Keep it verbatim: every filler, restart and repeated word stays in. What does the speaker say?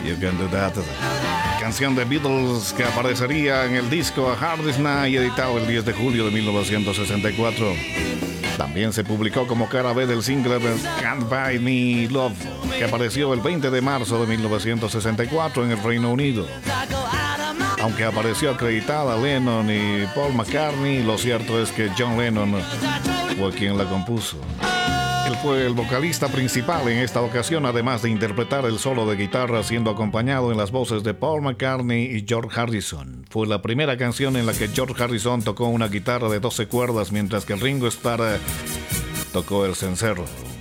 You Can Do That. Canción de Beatles que aparecería en el disco A Hard Day's Night, editado el diez de julio de mil novecientos sesenta y cuatro. También se publicó como cara B del single Can't Buy Me Love, que apareció el veinte de marzo de mil novecientos sesenta y cuatro en el Reino Unido. Aunque apareció acreditada Lennon y Paul McCartney, lo cierto es que John Lennon fue quien la compuso. Él fue el vocalista principal en esta ocasión, además de interpretar el solo de guitarra, siendo acompañado en las voces de Paul McCartney y George Harrison. Fue la primera canción en la que George Harrison tocó una guitarra de doce cuerdas, mientras que Ringo Starr tocó el cencerro.